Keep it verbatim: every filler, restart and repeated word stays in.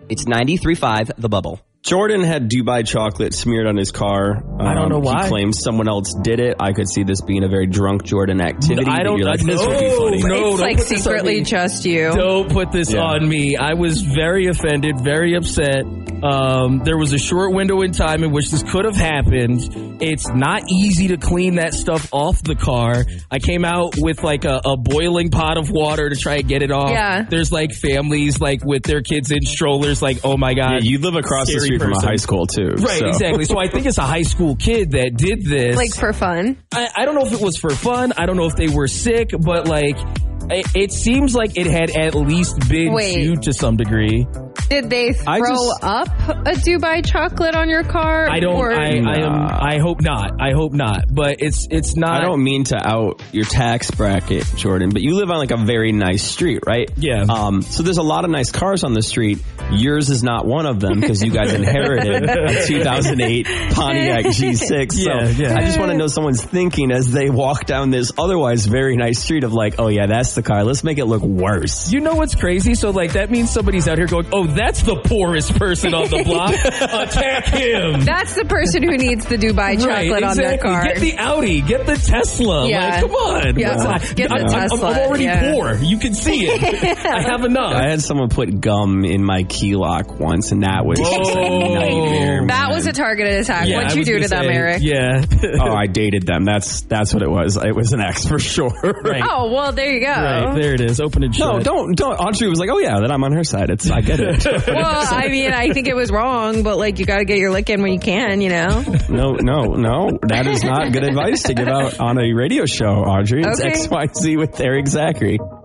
It's ninety-three point five The Bubble. Jordan had Dubai chocolate smeared on his car. Um, I don't know why. He claims someone else did it. I could see this being a very drunk Jordan activity. I don't You're like, know. this would be funny. No, it's don't like put this on secretly me. just you. Don't put this Yeah. on me. I was very offended, very upset. Um, there was a short window in time in which this could have happened. It's not easy to clean that stuff off the car. I came out with like a, a boiling pot of water to try and get it off. Yeah. There's like families like with their kids in strollers like, oh my God. Yeah, you live across the scary street from person. a high school, too. Right, so. exactly. So I think it's a high school kid that did this. Like for fun. I, I don't know if it was for fun. I don't know if they were sick, but like, it, it seems like it had at least been Wait. chewed to some degree. Did they throw I just- up a Dubai chocolate on your car? I don't. Or- I, I am. Nah. I hope not. I hope not. But it's it's not. I don't mean to out your tax bracket, Jordan, but you live on like a very nice street, right? Yeah. Um, so there's a lot of nice cars on the street. Yours is not one of them because you guys inherited a two thousand eight Pontiac G six. So Yeah, yeah. I just want to know someone's thinking as they walk down this otherwise very nice street of like, oh yeah, that's the car. Let's make it look worse. You know what's crazy? So like that means somebody's out here going, oh, that's the poorest person on the block. Attack him. That's the person who needs the Dubai chocolate Right, on their exactly. car. Get the Audi. Get the Tesla. Yeah. Like, come on. Yeah, What's- get the I'm, I'm- Tesla, I'm already yeah. poor. You can see it. I have enough. I had someone put gum in my key lock once, and that was just a Whoa. nightmare. That man. was a targeted attack. Yeah, What'd I you was do gonna to them, say, Eric? Yeah. Oh, I dated them. That's that's what it was. It was an ex for sure. Right. Oh, well, there you go. Right, there it is. Open and shut. No, don't don't. Audrey was like, "Oh yeah, then I'm on her side." It's I get it. Well, I mean, I think it was wrong, but like, you got to get your lick in when you can, you know? No, no, no. That is not good advice to give out on a radio show, Audrey. It's Okay. X Y Z with Eric Zachary.